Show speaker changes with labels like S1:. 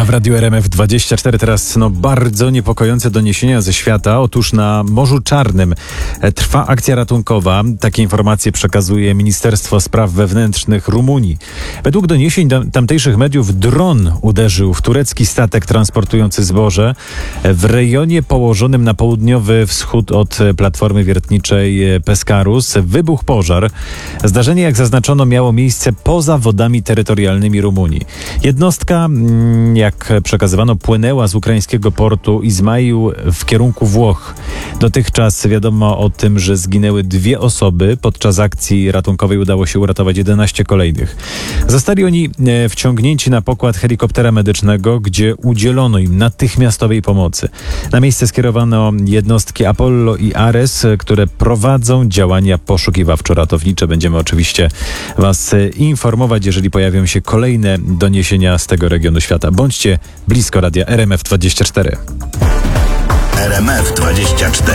S1: w Radiu RMF24 teraz bardzo niepokojące doniesienia ze świata. Otóż na Morzu Czarnym trwa akcja ratunkowa. Takie informacje przekazuje Ministerstwo Spraw Wewnętrznych Rumunii. Według doniesień tamtejszych mediów dron uderzył w turecki statek transportujący zboże w rejonie położonym na południowy wschód od platformy wiertniczej Pescarus. Wybuchł pożar. Zdarzenie, jak zaznaczono, miało miejsce poza wodami terytorialnymi Rumunii. Jednostka, jak przekazywano, płynęła z ukraińskiego portu Izmail w kierunku Włoch. Dotychczas wiadomo o tym, że zginęły 2 osoby. Podczas akcji ratunkowej udało się uratować 11 kolejnych. Zostali oni wciągnięci na pokład helikoptera medycznego, gdzie udzielono im natychmiastowej pomocy. Na miejsce skierowano jednostki Apollo i Ares, które prowadzą działania poszukiwawczo-ratownicze. Będziemy oczywiście Was informować, jeżeli pojawią się kolejne doniesienia z tego regionu świata. Bądźcie blisko radia RMF24.
S2: RMF24.